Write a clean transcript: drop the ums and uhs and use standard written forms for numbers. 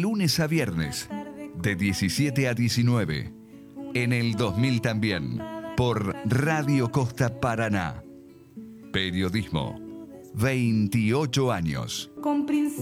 lunes a viernes, de 17 a 19. En el 2000 también, por Radio Costa Paraná. Periodismo, 28 años.